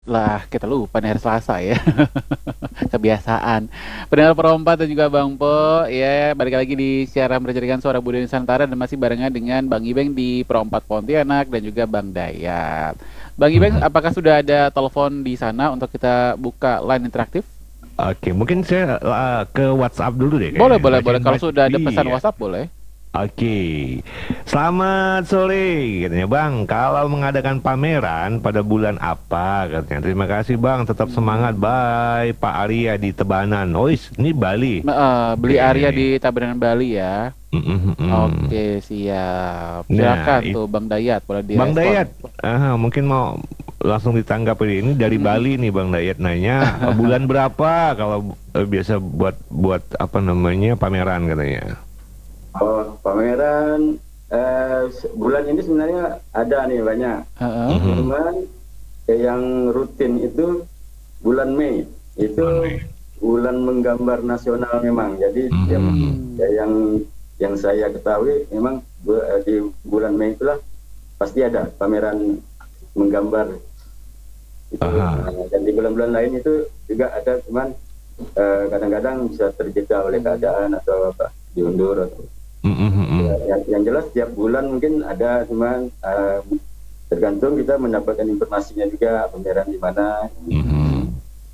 Lah, kita lupa nih hari Selasa ya. Kebiasaan. Pendengar Perompak dan juga Bang Po, ya balik lagi di siaran berjaringan suara Budaya Nusantara dan masih barengan dengan Bang Ibeng di Perompak Pontianak dan juga Bang Dayat. Bang Ibeng, Mhm. apakah sudah ada telepon di sana untuk kita buka line interaktif? Oke, mungkin saya ke WhatsApp dulu deh Boleh, kayaknya. boleh, boleh. Bacain Kalau baca. sudah ada pesan Iya. WhatsApp, boleh. Oke. Selamat sore katanya Bang. Kalau mengadakan pameran pada bulan apa katanya. Terima kasih Bang, tetap semangat. Bye. Pak Arya di Tebanan. Oh, ini Bali. Beli Kayaknya Arya nih. di Tabanan Bali ya. Mm-mm-mm. Oke, siap. Nah, Silakan tuh Bang Dayat, boleh Bang direspon. Dayat, mungkin mau langsung ditanggapi ini dari Bali nih Bang Dayat nanya bulan berapa kalau biasa buat apa namanya pameran katanya. Oh, pameran bulan ini sebenarnya ada nih banyak. Heeh. Mhm. Cuman yang rutin itu bulan Mei. Itu Bulan Mei. bulan menggambar nasional memang. Jadi Mhm. ya, yang saya ketahui memang di bulan Mei itulah pasti ada pameran menggambar itu. Aha. Dan di bulan-bulan lain itu juga ada, cuman kadang-kadang bisa terjeda oleh keadaan atau apa diundur atau Mhm. yang jelas tiap bulan mungkin ada, cuman tergantung kita mendapatkan informasinya juga pameran di mana. Mhm.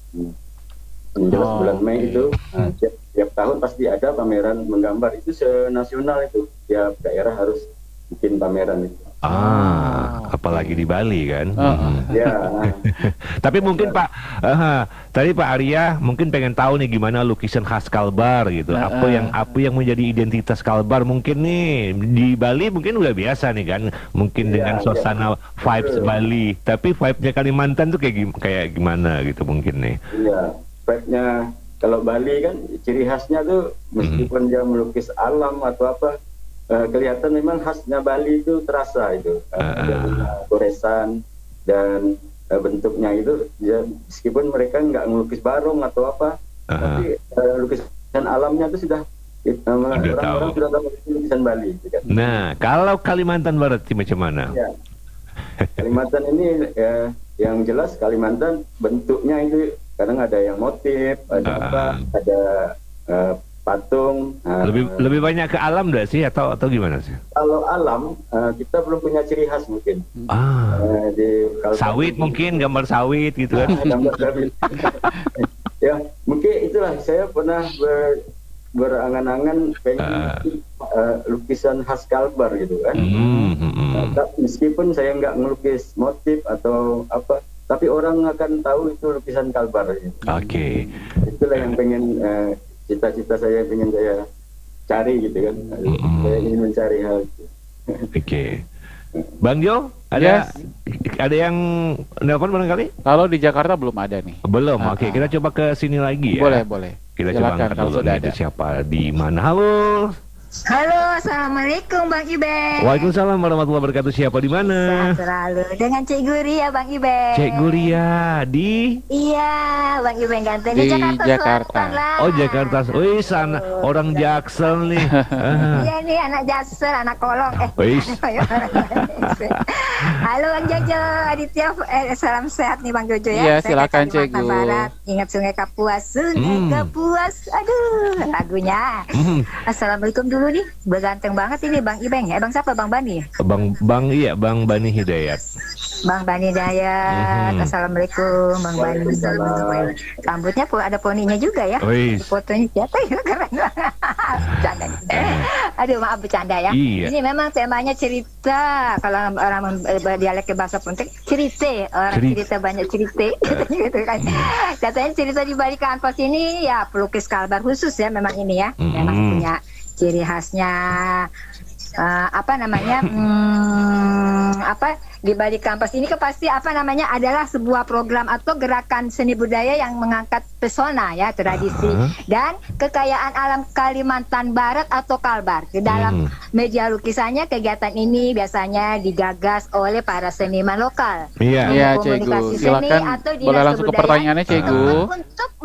Yang jelas bulan Mei Oke. itu tiap tahun pasti ada pameran menggambar, itu senasional, itu tiap daerah harus bikin pameran itu. Apalagi di Bali kan. Heeh. Ya, Tapi mungkin tadi Pak Arya mungkin pengen tahu nih gimana lukisan khas Kalbar gitu. Apa yang menjadi identitas Kalbar mungkin nih di Bali mungkin udah biasa nih kan. Mungkin dengan ya, suasana vibes betul. Bali, tapi vibe-nya Kalimantan tuh kayak gimana gitu mungkin nih. Iya, vibe-nya kalau Bali kan ciri khasnya tuh meskipun dia melukis alam atau apa, kelihatan memang khasnya Bali itu terasa itu. Dia punya goresan dan bentuknya itu ya, meskipun mereka nggak ngelukis barong atau apa, tapi lukisan alamnya itu sudah Udah tahu. orang-orang sudah tahu itu lukisan Bali gitu kan. Nah, kalau Kalimantan Barat sih macam mana? Ya, Kalimantan ini yang jelas Kalimantan bentuknya itu kadang ada yang motif, ada apa, ada patung. Lebih banyak ke alam nggak sih atau gimana sih? Kalau alam kita belum punya ciri khas mungkin. Di Kalbar Sawit mungkin, gambar sawit gitu kan. gambar sawit. Ya, mungkin itulah saya pernah berangan-angan pengen bikin, lukisan khas Kalbar gitu kan. Meskipun saya nggak ngelukis motif atau apa, tapi orang akan tahu itu lukisan Kalbar gitu. Oke. Itulah yang pengen, cita-cita saya pengen saya cari gitu kan. Saya ingin mencari hal itu. Oke. Bang Jo, Yes. ada yang nelpon barangkali? Kalau di Jakarta belum ada nih. Belum. Oke, kita coba ke sini lagi ya. Boleh, boleh. Kita coba Silakan angkat kalau dulu sudah nih, ada. ada siapa di mana? Halo. Halo, assalamualaikum Bang Ibe. Waalaikumsalam warahmatullahi wabarakatuh. Siapa di mana? Sehat selalu dengan Cik Guri ya Bang Ibe. Cek Guria di Iya, Bang Ibe ganteng Di di Jakarta. Jakarta. Selatan lah. Oh, Jakarta. Wih, sana orang Jaksel nih. Iya nih anak Jaksel, anak kolong. Wih. Halo Bang Jojo, Aditya, salam sehat nih Bang Jojo ya. Iya, Saya silakan, dari Kalimantan Cik Gu. Barat. Ingat Sungai Kapuas, Sungai Kapuas. Aduh, lagunya. Assalamualaikum dulu nih, berganteng banget ini Bang Ibeng ya. Bang siapa Bang Bani? Bang Bani Hidayat. Bang Bani Dayat, Assalamualaikum Bang Bani. Rambutnya ada poninya juga ya. Wih. Fotonya siapa ya, keren banget. Bercanda. Aduh maaf bercanda ya. Iya. Ini memang temanya cerita. Kalau orang dialek bahasa Pontianak, cerita. Orang cerita banyak cerita. Katanya gitu kan. Katanya cerita di balik kanvas ini ya pelukis Kalbar khusus ya memang ini ya. Memang punya ciri khasnya. Apa namanya apa di balik kampas ini pasti apa namanya adalah sebuah program atau gerakan seni budaya yang mengangkat pesona ya tradisi dan kekayaan alam Kalimantan Barat atau Kalbar. Di dalam media lukisannya kegiatan ini biasanya digagas oleh para seniman lokal. Iya. Iya, Komunikasi Cik Gu. seni Silakan atau dinas boleh langsung ke kebudayaan pertanyaannya, Cik Gu. untuk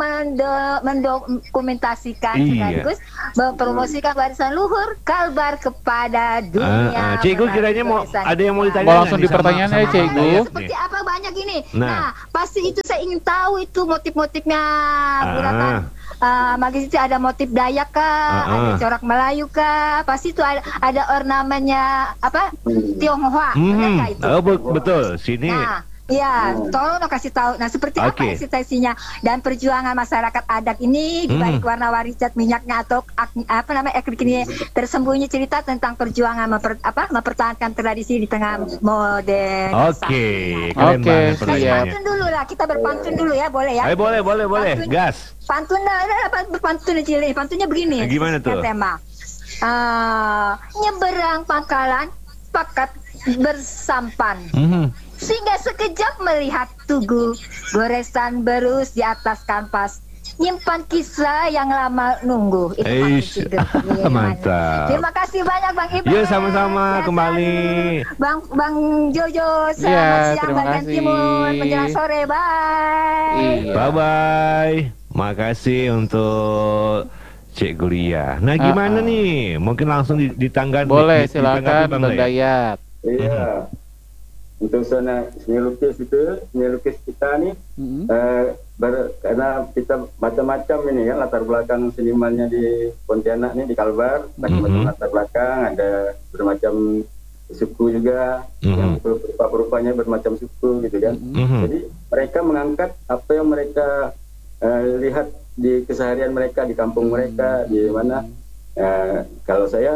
mendokumentasikan Iya. sekaligus mempromosikan warisan luhur Kalbar kepada dunia. Cikgu kiranya mau Warisan ada yang mau kita. ditanya Mau nggak langsung nih di pertanyaan sama ya, Cikgu? Dayat Seperti nih? apa banyak ini. Nah. Nah, pasti itu saya ingin tahu itu motif-motifnya gerakan magis itu ada motif Dayak kah, ada corak Melayu kah, pasti itu ada ornamennya apa Tionghoa, benar nggak itu? Oh, betul. Sini. Nah, ya, tolong dong kasih tahu. Nah, seperti apa Oke. eksistensinya dan perjuangan masyarakat adat ini di balik warna-warni cat minyaknya atau apa namanya eklik ini tersembunyi cerita tentang perjuangan mempertahankan tradisi di tengah modern. Oke, keren Oke, banget siap. pertanyaannya. Pantun dulu lah, kita berpantun dulu ya, boleh ya? Ayo boleh. Pantun. Gas. Pantun berpantun aja, pantunnya begini. Gimana tuh? Tema. Nyeberang pangkalan, pakat bersampan. Sehingga sekejap melihat tugu goresan berus di atas kanvas, nyimpan kisah yang lama nunggu. Itu pantun Eish, tidur. Iya, mantap. Terima kasih banyak Bang Ibrahim. Ya, sama-sama Sehat kembali. selalu. Bang Jojo, Ya, selamat siang terima bagian kasih. timur, menjelang sore, bye. Iya. Bye-bye. Makasih untuk Cik Gulia. Nah, gimana nih? Mungkin langsung ditanggapi. Boleh, ditanggapi silakan Bang Bang Dayat. Dayat. Iya. Untuk seni lukis kita nih, Mm-mm. karena kita macam-macam ini kan latar belakang senimannya di Pontianak nih di Kalbar, macam-macam latar belakang, ada bermacam suku juga, yang rupa-rupanya bermacam suku gitu kan. Jadi mereka mengangkat apa yang mereka lihat di keseharian mereka di kampung mereka di mana. Kalau saya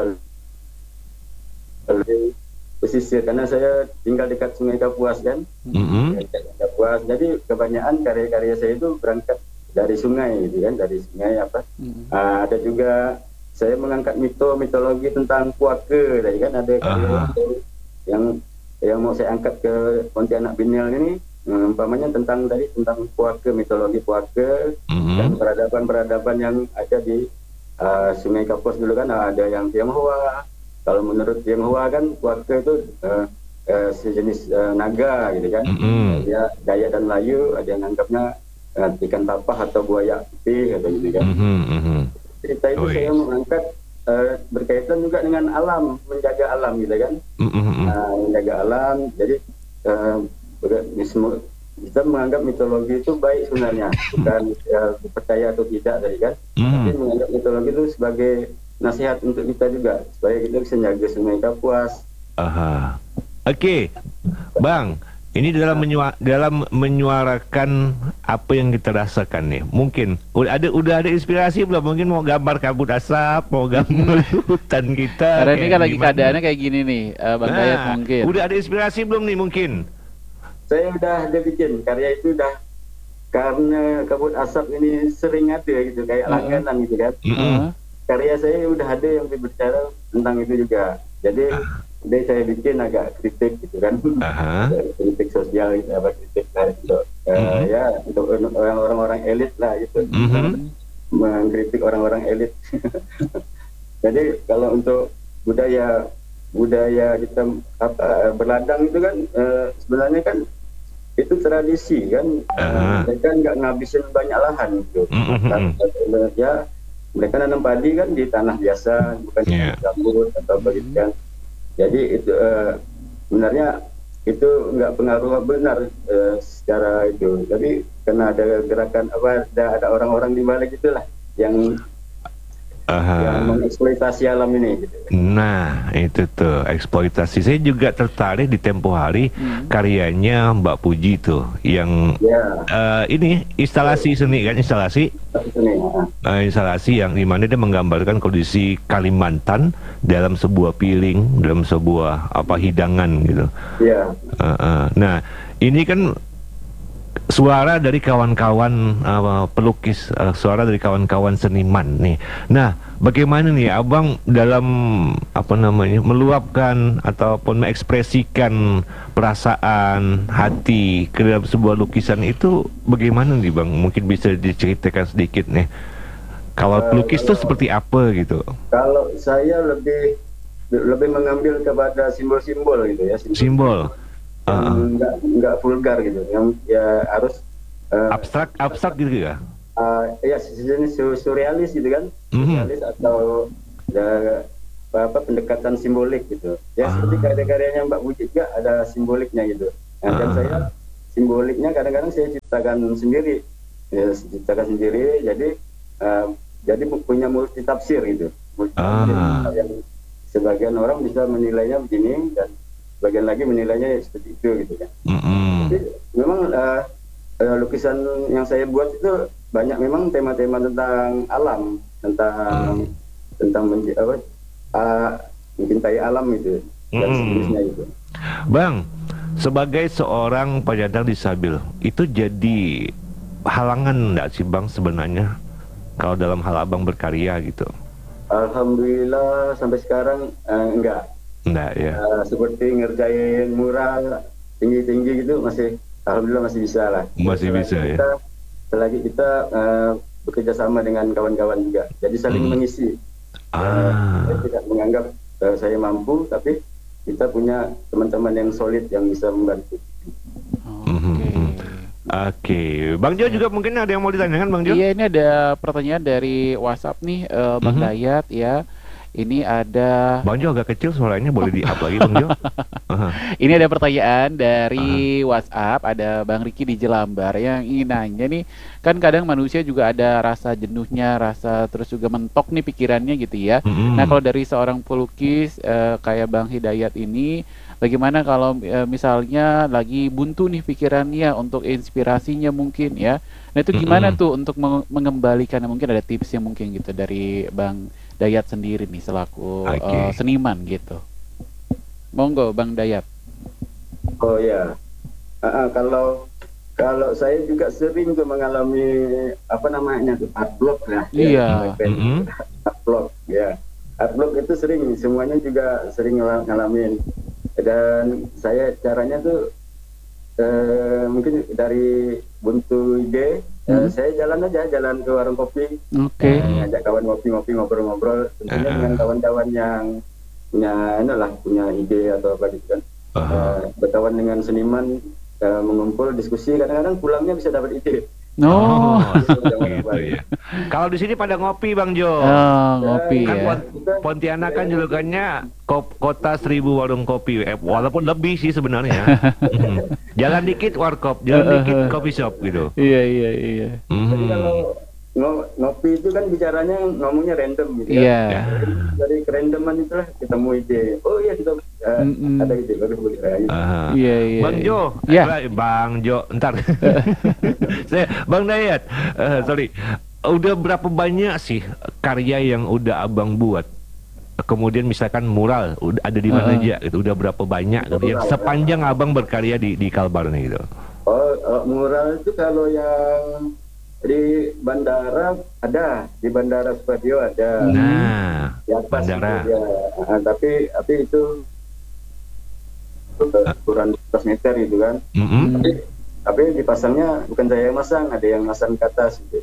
lebih pesisir karena saya tinggal dekat Sungai Kapuas kan. Dekat Kapuas. Jadi kebanyakan karya-karya saya itu berangkat dari sungai gitu kan, dari sungai apa. Ada juga saya mengangkat mitologi tentang puaka tadi kan, ada karya yang mau saya angkat ke Pontianak Binel ini, umpamanya tentang puaka, mitologi puaka dan peradaban-peradaban yang ada di Sungai Kapuas dulu kan. Ada yang Tionghoa. Kalau menurut Tionghoa kan puaka itu sejenis naga gitu kan. Ya, Dayak dan Melayu ada yang anggapnya ikan tapah atau buaya putih atau gitu kan. Cerita itu saya mengangkat berkaitan juga dengan alam, menjaga alam gitu kan. Menjaga alam. Jadi kita menganggap mitologi itu baik sebenarnya, bukan percaya atau tidak tadi kan. Tapi menganggap mitologi itu sebagai nasihat untuk kita juga supaya kita bisa jaga Sungai Kapuas. Oke, Bang, ini dalam menyuarakan apa yang kita rasakan nih. Mungkin udah ada inspirasi belum? Mungkin mau gambar kabut asap, mau gambar hutan kita. Karena ini kan lagi gimana? keadaannya kayak gini nih, Bang Dayat mungkin. Udah ada inspirasi belum nih mungkin? Saya udah bikin karya itu udah, karena kabut asap ini sering ada gitu kayak langganan gitu kan. Karya saya udah ada yang berbicara tentang itu juga. Jadi saya bikin agak kritik gitu kan. Kritik sosial gitu, kritik untuk untuk orang-orang elit lah gitu. Mengkritik orang-orang elit. Jadi kalau untuk budaya kita berladang itu kan sebenarnya kan itu tradisi kan. Mereka nggak ngabisin banyak lahan gitu. Ya, mereka nanam padi kan di tanah biasa, bukan di gambut atau begitu kan. Jadi itu sebenarnya itu nggak pengaruh benar secara itu. Tapi karena ada gerakan ada orang-orang di balik itulah yang mengeksploitasi alam ini gitu. Nah, itu tuh eksploitasi. Saya juga tertarik di tempo hari karyanya Mbak Puji tuh yang ini instalasi seni kan, instalasi yang dimana dia menggambarkan kondisi Kalimantan dalam sebuah piring, dalam sebuah hidangan gitu. Nah, ini kan suara dari kawan-kawan pelukis, suara dari kawan-kawan seniman nih. Nah, bagaimana nih Abang dalam meluapkan ataupun mengekspresikan perasaan hati ke dalam sebuah lukisan itu bagaimana nih Bang? Mungkin bisa diceritakan sedikit nih. Kalau pelukis itu seperti apa gitu? Kalau saya lebih mengambil kepada simbol-simbol gitu ya. Simbol. Nggak vulgar gitu, yang ya harus abstrak gitu ya. Ya sejenis surrealis gitu kan, surrealis atau pendekatan simbolik gitu. Ya seperti karya-karyanya Mbak Puji juga ada simboliknya gitu. Nah, dan saya simboliknya kadang-kadang saya ciptakan sendiri, jadi punya multi tafsir gitu. Multi tafsir yang sebagian orang bisa menilainya begini dan sebagian lagi menilainya seperti itu gitu kan. Jadi memang lukisan yang saya buat itu banyak memang tema-tema tentang alam, tentang mencintai alam itu dan sejenisnya itu. Bang, sebagai seorang penyandang disabilitas itu jadi halangan enggak sih Bang sebenarnya kalau dalam hal Abang berkarya gitu? Alhamdulillah sampai sekarang enggak ya. Seperti ngerjain mural tinggi-tinggi gitu alhamdulillah masih bisa lah. Masih bisa ya. Selagi kita bekerja sama dengan kawan-kawan juga, jadi saling mengisi. Saya tidak menganggap saya mampu, tapi kita punya teman-teman yang solid yang bisa membantu. Oke. Bang Jo juga mungkin ada yang mau ditanyakan Bang Jo? Iya, ini ada pertanyaan dari WhatsApp nih, Bang Dayat ya. Ini ada Bang Jo agak kecil suaranya, boleh di-up lagi Bang Jo? Ini ada pertanyaan dari WhatsApp, ada Bang Riki di Jelambar yang ingin nanya nih, kan kadang manusia juga ada rasa jenuhnya, rasa terus juga mentok nih pikirannya gitu ya. Nah, kalau dari seorang pelukis kayak Bang Hidayat ini, bagaimana kalau misalnya lagi buntu nih pikirannya untuk inspirasinya mungkin ya. Nah, itu gimana tuh untuk mengembalikan, mungkin ada tipsnya mungkin gitu dari Bang Dayat sendiri nih selaku seniman gitu. Monggo Bang Dayat. Oh ya, kalau saya juga sering tuh mengalami apa namanya tuh art block ya. Iya. Art block ya. Art block itu sering, semuanya juga sering ngalamin. Dan saya caranya tuh mungkin dari buntu ide, saya jalan ke warung kopi, ngajak kawan ngopi-ngopi, ngobrol-ngobrol, tentunya dengan kawan-kawan yang punya ide atau apa gitu kan. Berkawan dengan seniman, mengumpul diskusi, kadang-kadang pulangnya bisa dapat ide. Gitu ya. Kalau di sini pada ngopi Bang Jo. Ngopi kan ya. Pontianak kan julukannya kota 1000 warung kopi. Walaupun lebih sih sebenarnya. Jalan dikit warkop, jalan dikit coffee shop gitu. Iya. Jadi kalau ngopi itu kan bicaranya ngomongnya random gitu ya. Dari kerandoman itulah ketemu ide. Oh iya kita ada ide bagus. Iya. Bang Jo, Bang Jo, ntar. Bang Dayat, sorry. Udah berapa banyak sih karya yang udah Abang buat? Kemudian misalkan mural, udah ada di mana aja gitu? Udah berapa banyak gitu yang sepanjang Abang berkarya di Kalbar nih gitu? Mural itu kalau yang di bandara ada, di Bandara Supadio ada. Nah, di atas bandara. Itu, ya. Tapi itu ukuran 12 meter gitu kan. Tapi dipasangnya bukan saya yang masang, ada yang masang ke atas. Gitu.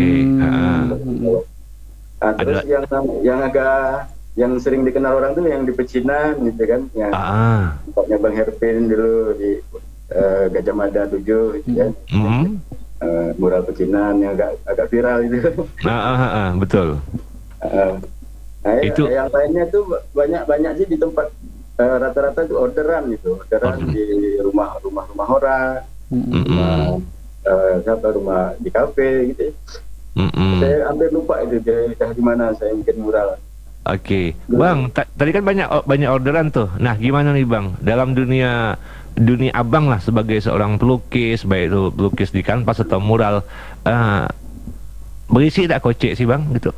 Terus yang sering dikenal orang tuh yang di Pecinan gitu kan. Tempatnya Bang Herpin dulu di Gajah Mada 7 gitu kan. Mural pecinan yang agak viral itu. Betul. Itu yang lainnya tuh banyak sih di tempat rata-rata tuh orderan gitu, di rumah orang, rumah di kafe gitu. Saya hampir lupa itu di mana saya bikin mural. Bang, tadi kan banyak orderan tuh. Nah, gimana nih Bang dalam dunia Abang lah sebagai seorang pelukis, baik itu pelukis di kanvas atau mural, berisi tak kocek sih Bang gitu?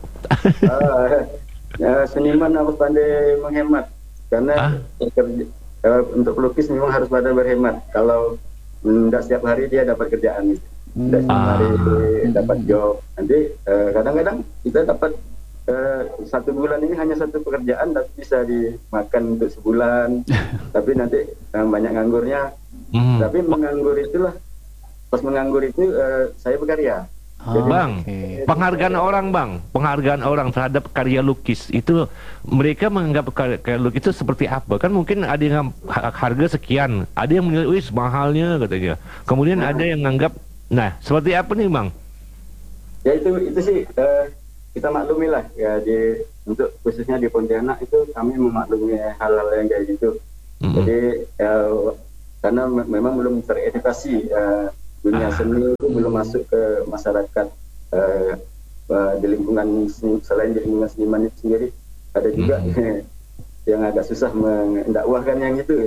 Seniman harus pandai menghemat karena untuk pelukis memang harus pandai berhemat. Kalau tidak setiap hari dia dapat kerjaan gitu. Tidak setiap hari dapat job. Nanti kadang-kadang kita dapat 1 bulan ini hanya 1 pekerjaan tapi bisa dimakan untuk sebulan. Tapi nanti banyak nganggurnya. Tapi menganggur itulah, pas menganggur itu saya berkarya. Jadi, Bang, penghargaan orang terhadap karya lukis itu, mereka menganggap karya lukis itu seperti apa? Kan mungkin ada yang harga sekian, ada yang menilai mahalnya katanya. Kemudian ada yang menganggap Nah, seperti apa nih Bang? Ya itu sih kita maklumi lah ya untuk khususnya di Pontianak itu kami memaklumi hal-hal yang kayak gitu. Jadi karena memang belum teredukasi dunia seni itu belum masuk ke masyarakat di lingkungan selain di lingkungan seniman itu sendiri ada juga yang agak susah mendakwahkan yang itu.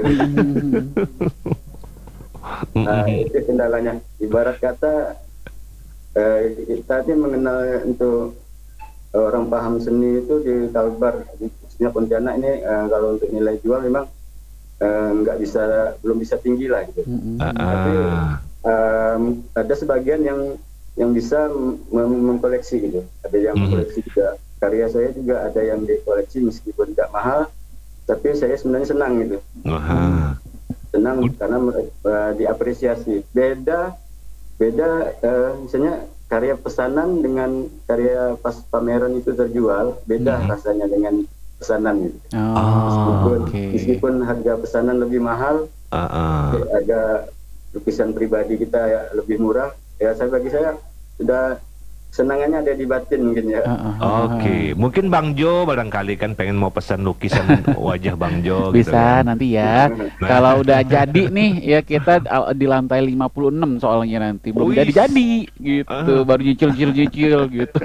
Itu kendalanya. Ibarat kata kita ini mengenal untuk orang paham seni itu di Kalbar, khususnya Pontianak ini kalau untuk nilai jual memang belum bisa tinggi lah gitu. Tapi ada sebagian yang bisa mengkoleksi gitu. Ada yang mengkoleksi juga karya saya juga ada yang dikoleksi meskipun tidak mahal, tapi saya sebenarnya senang gitu. Senang karena diapresiasi. Beda misalnya karya pesanan dengan karya pas pameran itu terjual beda rasanya dengan pesanan gitu. Meskipun harga pesanan lebih mahal, harga lukisan pribadi kita ya lebih murah. Ya bagi saya sudah senangannya ada di batin mungkin ya. Mungkin Bang Jo barangkali kan pengen mau pesan lukisan wajah Bang Jo. Bisa gitu kan. nanti ya. Kalau udah jadi nih ya kita di lantai 56 soalnya nanti belum jadi gitu. Baru nyicil gitu.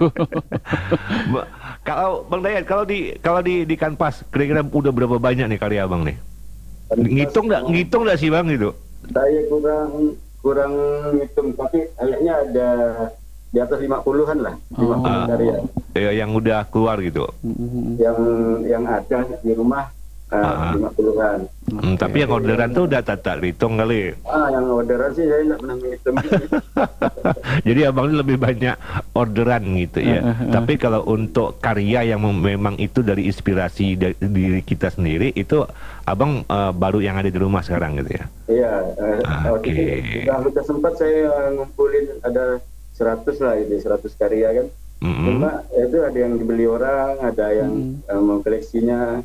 Kalau Bang Dayat kalau di kanvas kira-kira udah berapa banyak nih karya Abang nih? Ngitung nggak sih Bang gitu? Saya kurang ngitung tapi kayaknya ada di atas 50-an lah, 50 karya. Ya, yang udah keluar gitu. Yang ada di rumah 50-an. Tapi yang orderan tuh udah tak dihitung kali. Yang orderan sih saya nggak pernah menghitung. Jadi abang ini lebih banyak orderan gitu ya. Tapi kalau untuk karya yang memang itu dari inspirasi dari diri kita sendiri, itu abang baru yang ada di rumah sekarang gitu ya? Iya. Sudah sempat saya ngumpulin ada 100 lah itu 100 karya kan. Cuma itu ada yang dibeli orang, ada yang mengkoleksinya.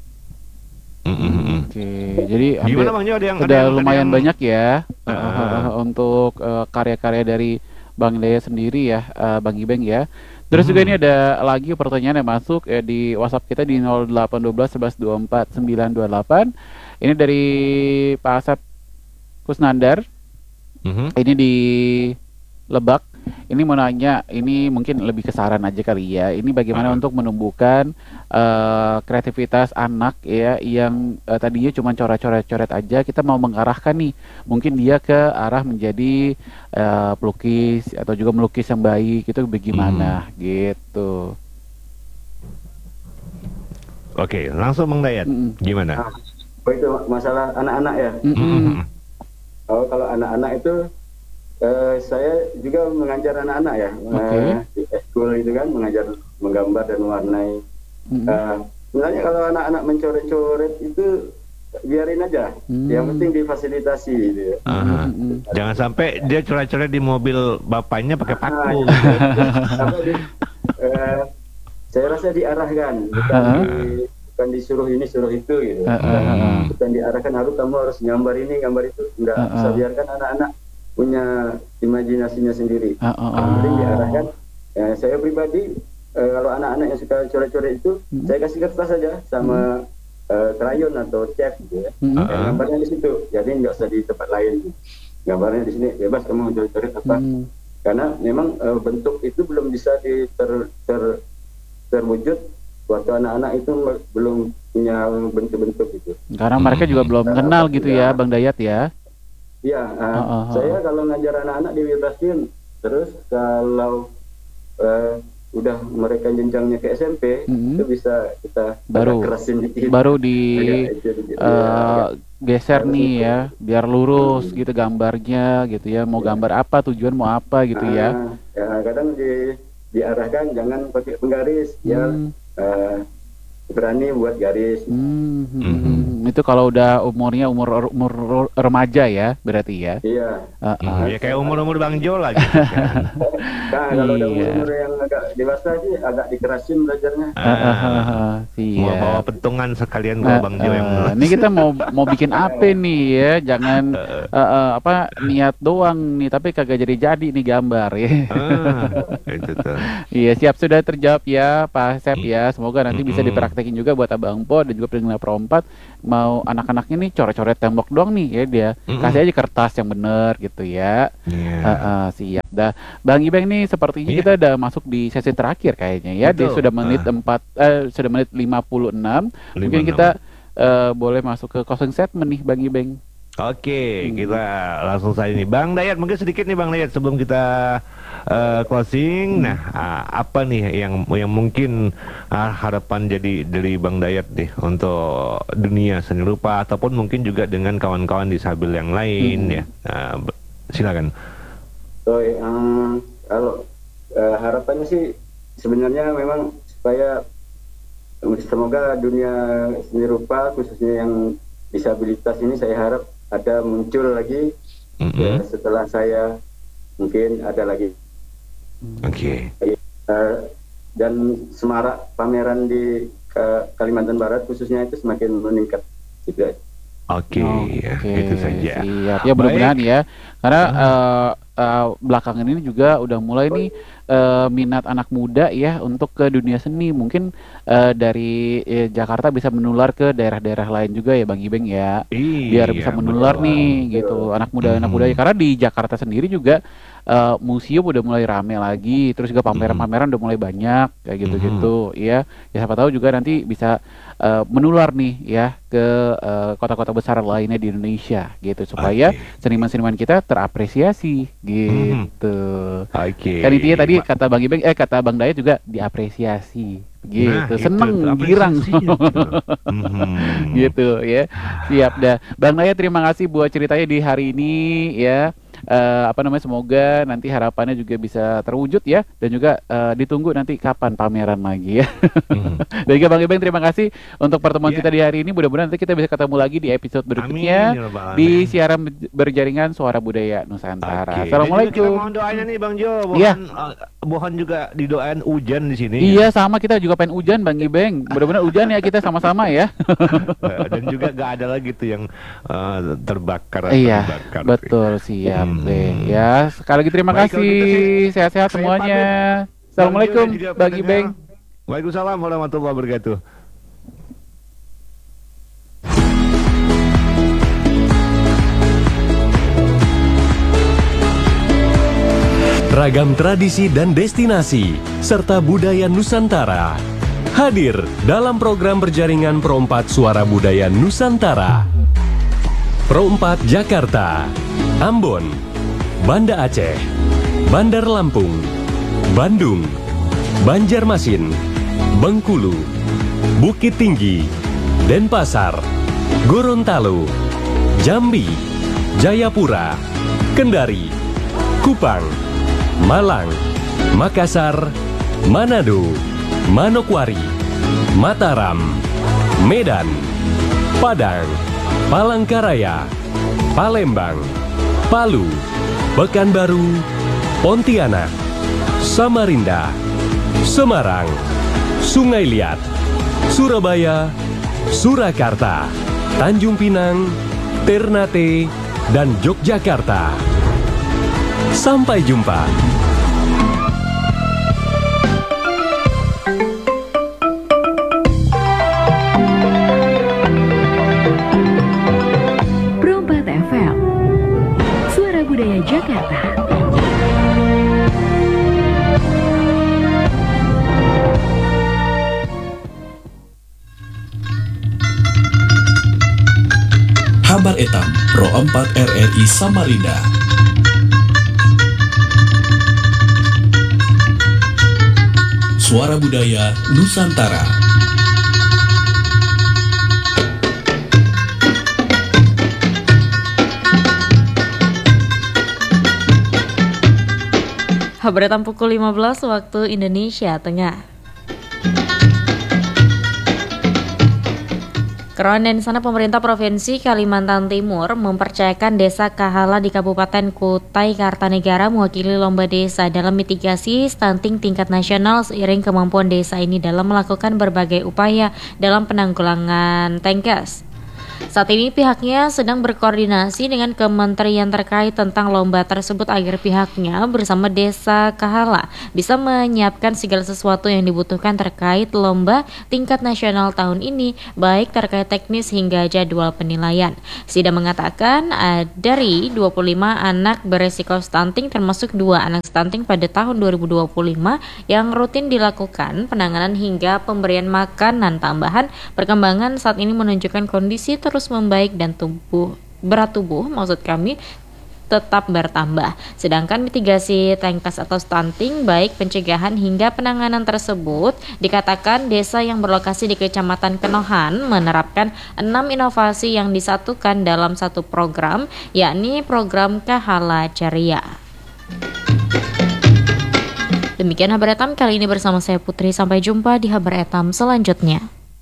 Jadi gimana Bang Jo, udah lumayan banyak ya untuk karya-karya dari Bang Dayat sendiri ya, Bang Ibeng ya. Terus juga ini ada lagi pertanyaan yang masuk di WhatsApp kita di 0812 11 24 928. Ini dari Pak Asep Kusnandar. Ini di Lebak. Ini mau nanya, ini mungkin lebih ke saran aja kali ya. Ini bagaimana untuk menumbuhkan kreativitas anak ya yang tadinya cuma coret-coret aja, kita mau mengarahkan nih, mungkin dia ke arah menjadi pelukis atau juga melukis yang baik, itu bagaimana gitu. Oke, langsung Bang Dayat, gimana? Itu masalah anak-anak ya. Kalau anak-anak itu saya juga mengajar anak-anak ya, di school itu kan mengajar menggambar dan mewarnai. Sebenarnya kalau anak-anak mencoret-coret itu biarin aja, yang penting difasilitasi gitu ya. Jangan sampai dia coret-coret di mobil bapaknya pakai paku. Saya rasa diarahkan, bukan disuruh ini suruh itu gitu. Bukan diarahkan kamu harus gambar ini gambar itu, enggak bisa biarkan anak-anak punya imajinasinya sendiri. Kemudian diarahkan. Saya pribadi kalau anak-anak yang suka coret-coret itu, saya kasih kertas saja sama krayon atau cat gitu ya. Gambarnya di situ. Jadi nggak usah di tempat lain. Gambarnya di sini bebas kamu coret-coret apa. Karena memang bentuk itu belum bisa terwujud waktu anak-anak itu belum punya bentuk-bentuk itu. Karena mereka juga belum kenal gitu ya, Bang Dayat ya. Iya, saya kalau ngajar anak-anak dibebasin. Terus kalau udah mereka jenjangnya ke SMP, itu bisa kita kerasin dikit. Baru geser nih ya, biar lurus gitu gambarnya gitu ya. Mau gambar apa, tujuan mau apa gitu ya. Ya kadang diarahkan jangan pakai penggaris ya. berani buat garis. Itu kalau udah umurnya umur remaja ya, berarti ya. Iya. Ya kayak umur-umur Bang Jo lah gitu kan. Nah, kalau udah Iya. umur yang agak dewasa sih agak dikerasin belajarnya. Mau bawa Siap. pentungan sekalian kalau Bang Jo yang menulis. Ini kita mau bikin apa nih ya? Jangan apa niat doang nih, tapi kagak jadi nih gambar ya. Itu tuh. Iya, siap, sudah terjawab ya Pak Asep ya. Semoga nanti bisa dipraktekin juga buat Abang Po dan juga pendengar Pro 4. Mau anak-anaknya nih coret-coret tembok doang nih ya dia. Kasih aja kertas yang bener gitu ya. Iya. Siap. Dah, Bang Ibeng nih sepertinya kita udah masuk di sesi terakhir kayaknya ya. Dia Betul. sudah sudah menit 56. Mungkin 56. kita boleh masuk ke closing statement nih Bang Ibeng. Oke, kita langsung saja nih Bang Dayat, mungkin sedikit nih Bang Dayat sebelum kita closing. Nah, apa nih yang mungkin harapan jadi dari Bang Dayat nih untuk dunia seni rupa ataupun mungkin juga dengan kawan-kawan disabel yang lain ya. Silakan. So, kalau harapannya sih sebenarnya memang supaya semoga dunia seni rupa khususnya yang disabilitas ini saya harap ada muncul lagi setelah saya mungkin ada lagi. Oke. Dan semarak pameran di Kalimantan Barat khususnya itu semakin meningkat juga. Oke, itu saja. Siap. Ya mudah-mudahan ya. Karena belakangan ini juga udah mulai nih minat anak muda ya untuk ke dunia seni. Mungkin dari Jakarta bisa menular ke daerah-daerah lain juga ya Bang Ibeng ya. Biar bisa menular nih gitu anak muda ya. Karena di Jakarta sendiri juga museum udah mulai rame lagi, terus juga pameran-pameran udah mulai banyak kayak gitu-gitu ya. Ya siapa tahu juga nanti bisa menular nih ya ke kota-kota besar lainnya di Indonesia gitu supaya seniman-seniman kita terapresiasi gitu. Oke. Kan intinya tadi kata Bang Ibeng kata Bang Dayat juga diapresiasi gitu. Nah, seneng itu, girang apresiasi, gitu ya. Siap dah. Bang Dayat terima kasih buat ceritanya di hari ini ya. Semoga nanti harapannya juga bisa terwujud ya, dan juga ditunggu nanti kapan pameran lagi ya. Dan juga Bang Ibeng terima kasih untuk pertemuan kita di hari ini. Mudah-mudahan nanti kita bisa ketemu lagi di episode berikutnya di siaran berjaringan Suara Budaya Nusantara. Assalamualaikum. Kita mohon doanya nih Bang Jo. Mohon juga didoain hujan di sini. Iya, sama kita juga pengen hujan Bang Ibeng. Mudah-mudahan hujan ya kita sama-sama ya. Dan juga gak ada lagi tuh yang terbakar. Iya, betul, siap deh ya. Sekali lagi terima kasih. Sehat-sehat semuanya. Assalamualaikum Bang Ibeng. Waalaikumsalam warahmatullahi wabarakatuh. Ragam tradisi dan destinasi serta budaya Nusantara hadir dalam program berjaringan Pro 4 Suara Budaya Nusantara. Pro 4 Jakarta, Ambon, Banda Aceh, Bandar Lampung, Bandung, Banjarmasin, Bengkulu, Bukit Tinggi, Denpasar, Gorontalo, Jambi, Jayapura, Kendari, Kupang, Malang, Makassar, Manado, Manokwari, Mataram, Medan, Padang, Palangkaraya, Palembang, Palu, Pekanbaru, Pontianak, Samarinda, Semarang, Sungai Liat, Surabaya, Surakarta, Tanjung Pinang, Ternate, dan Yogyakarta. Sampai jumpa. Pro 4 FM, Suara Budaya Jakarta. Habar Etam Pro 4 RRI Samarinda. Suara Budaya Nusantara. Kabar Etam pukul 15 waktu Indonesia Tengah. Kemudian di sana pemerintah Provinsi Kalimantan Timur mempercayakan Desa Kahala di Kabupaten Kutai Kartanegara mewakili lomba desa dalam mitigasi stunting tingkat nasional seiring kemampuan desa ini dalam melakukan berbagai upaya dalam penanggulangan TENKES. Saat ini pihaknya sedang berkoordinasi dengan kementerian terkait tentang lomba tersebut agar pihaknya bersama Desa Kahala bisa menyiapkan segala sesuatu yang dibutuhkan terkait lomba tingkat nasional tahun ini, baik terkait teknis hingga jadwal penilaian. Sida mengatakan dari 25 anak beresiko stunting termasuk 2 anak stunting pada tahun 2025 yang rutin dilakukan penanganan hingga pemberian makanan tambahan. Perkembangan saat ini menunjukkan kondisi terus membaik dan berat tubuh tetap bertambah. Sedangkan mitigasi TENKES atau stunting baik pencegahan hingga penanganan tersebut dikatakan desa yang berlokasi di Kecamatan Kenohan menerapkan 6 inovasi yang disatukan dalam satu program, yakni program Kahala Ceria. Demikian Habar Etam kali ini bersama saya Putri. Sampai jumpa di Habar Etam selanjutnya.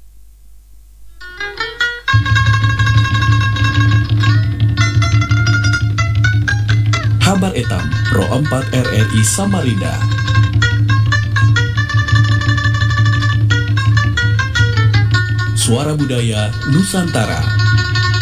Habar Etam Pro 4 RRI Samarinda. Suara Budaya Nusantara.